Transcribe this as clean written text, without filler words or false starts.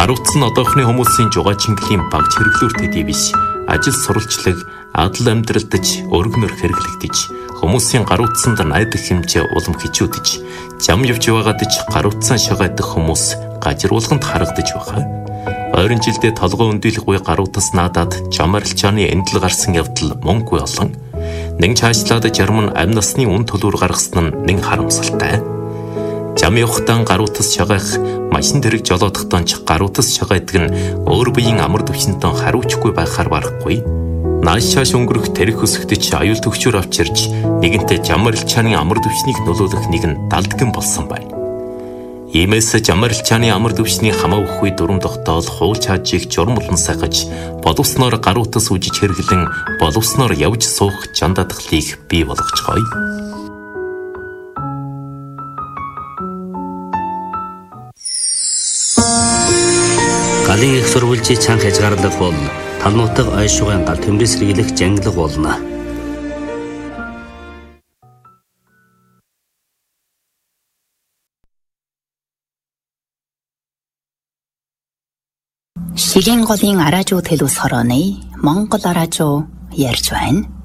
Гаруутсан одоохны хүмүүсийн жугаа чингэлийн баг чиргэлүүр төдий биш. Ажил сурвалжлаг, адал амьдралдаж, өргөнөр хэрэглэгдэж, хүмүүсийн гаруутсанд найдах хэмжээ улам хичүүдэж, зам явж байгаадж гаруутсан шагаадах хүмүүс гажруулганд харагдаж байгаа. Ойрын жилдээ толгой өндөлгүй гаруутас наадаад жамарилчааны эндэл гарсан явдал мөнгөгүй олон. Нэг чаашлаад жарман амь насны үн төлөөр гаргасан нь нэг харамсалтай. Зам явахтаа гаруутас шагаах, машин тэрэг жолоодохтоо ч гаруутас шагаадаг нь өөр биеийн амар төвчнөд харуучгүй байхаар барахгүй. Нааш шааш өнгөрөх тэрэг өсгдөж аюул төгчөөр авчирч нэгэнтээ жамарилчааны амар төвчнийг нөлөөлөх нэгэн далдгэн болсон байна. Иймээс жамарилчааны амар төвчний хамаа өгөхгүй дүрм тогтоол хууль чаажийг журмлан сахаж, боловсноор гаруутас үжиж хэрэглэн боловсноор явж суух жандадгалыг бий болгоцгоё. Галын их сурвалжийн чанга хязгаарлах бол талнуутаг ой шугайн гал төмрөс сэргийлэх жанглаг болно. Шигийн голын араажуу тэлүүс хорооны Монгол араажуу ярьж байна.